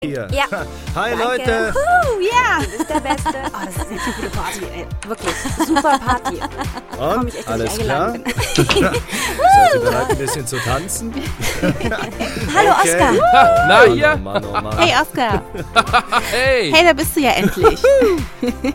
Hier. Ja. Hi Danke. Leute. Ja, das ist der Beste. Oh, das ist echt eine gute Party, ey. Wirklich, super Party. Und? Ich echt, dass ich Alles klar? eingeladen bin. Seid ihr bereit, ein bisschen zu tanzen? Hallo, Okay. Oskar. Na Oh hier? Mann, oh Mann. Hey Oskar, Hey! hey, da bist du ja endlich.